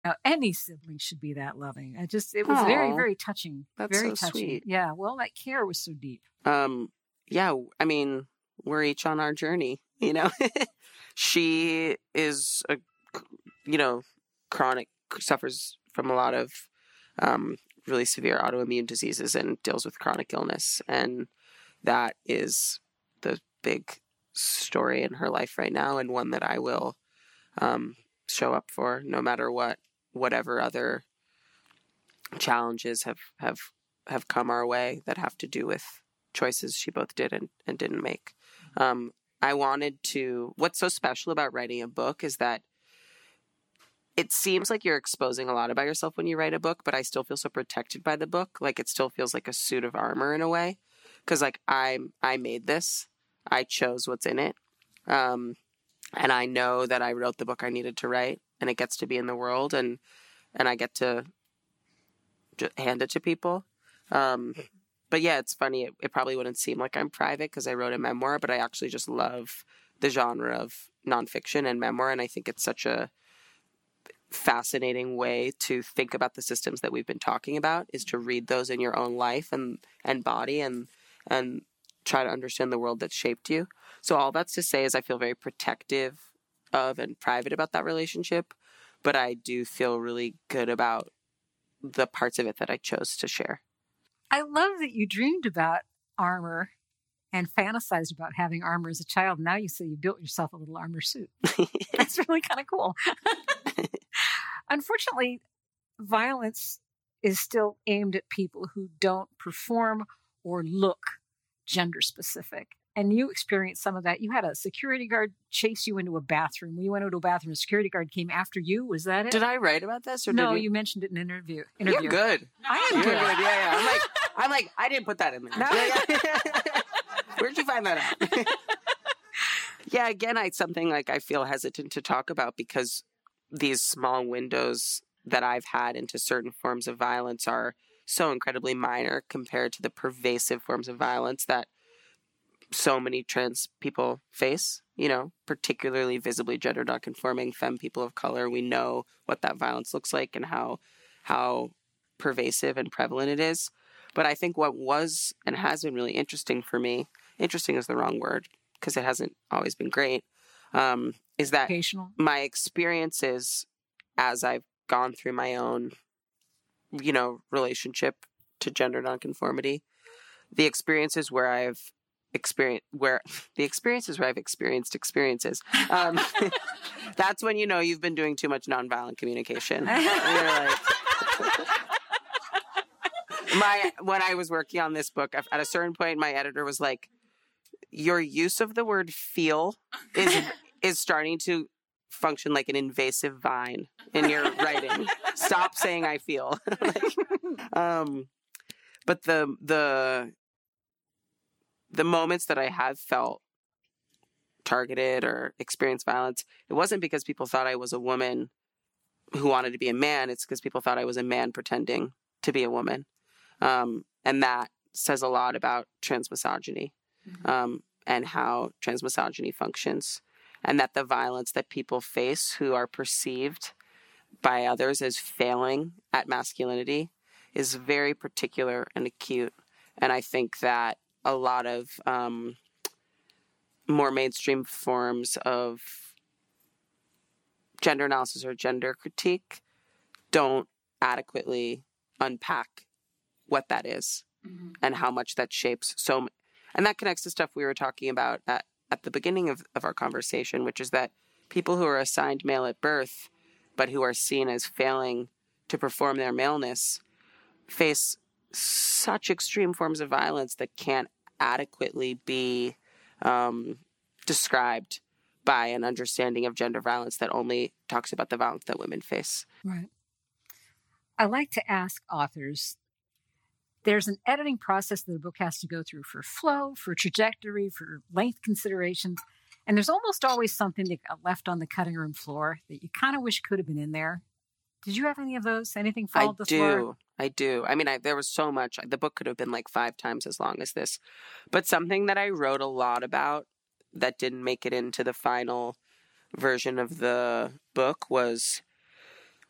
Now, any sibling should be that loving. It was very, Oh, very touching. that's Very so touching. sweet. Yeah. Well, that care was so deep. Yeah, I mean, we're each on our journey, you know? She is you know, suffers from a lot of really severe autoimmune diseases and deals with chronic illness. And that is the big story in her life right now, and one that I will show up for no matter whatever other challenges have come our way that have to do with choices she both did and didn't make. What's so special about writing a book is that it seems like you're exposing a lot about yourself when you write a book, but I still feel so protected by the book. Like, it still feels like a suit of armor in a way. Because, like, I made this. I chose what's in it. And I know that I wrote the book I needed to write, and it gets to be in the world, and I get to hand it to people. But yeah, it's funny. It probably wouldn't seem like I'm private because I wrote a memoir, but I actually just love the genre of nonfiction and memoir, and I think it's such a fascinating way to think about the systems that we've been talking about, is to read those in your own life and body and try to understand the world that shaped you. So all that's to say is I feel very protective of and private about that relationship, but I do feel really good about the parts of it that I chose to share. I love that you dreamed about armor and fantasized about having armor as a child. Now you say you built yourself a little armor suit. That's really kind of cool. Unfortunately, violence is still aimed at people who don't perform or look gender specific. And you experienced some of that. You had a security guard chase you into a bathroom. You went into a bathroom, a security guard came after you. Was that it? Did I write about this? Or no, did you mentioned it in an interview. You're good. I am You're good. good. Yeah. I'm like, I didn't put that in there. No. Yeah. Where'd you find that out? Yeah, again, it's something like I feel hesitant to talk about because these small windows that I've had into certain forms of violence are so incredibly minor compared to the pervasive forms of violence that so many trans people face, you know, particularly visibly gender nonconforming femme people of color. We know what that violence looks like and how pervasive and prevalent it is. But I think what was and has been really interesting for me, interesting is the wrong word because it hasn't always been great, is that my experiences as I've gone through my own, you know, relationship to gender nonconformity, the experiences where I've experienced experiences. That's when you know you've been doing too much nonviolent communication. You're like, when I was working on this book, at a certain point, my editor was like, "Your use of the word feel is starting to function like an invasive vine in your writing. Stop saying I feel." But the moments that I have felt targeted or experienced violence, it wasn't because people thought I was a woman who wanted to be a man. It's because people thought I was a man pretending to be a woman. And that says a lot about transmisogyny, and how transmisogyny functions, and that the violence that people face who are perceived by others as failing at masculinity is very particular and acute. And I think that a lot of more mainstream forms of gender analysis or gender critique don't adequately unpack what that is and how much that shapes and that connects to stuff we were talking about at the beginning of our conversation, which is that people who are assigned male at birth but who are seen as failing to perform their maleness face such extreme forms of violence that can't adequately be described by an understanding of gender violence that only talks about the violence that women face. Right. I like to ask authors, there's an editing process that a book has to go through for flow, for trajectory, for length considerations. And there's almost always something that got left on the cutting room floor that you kind of wish could have been in there. Did you have any of those? Anything fall to the floor? I do. I mean, there was so much. The book could have been like 5 times as long as this. But something that I wrote a lot about that didn't make it into the final version of the book was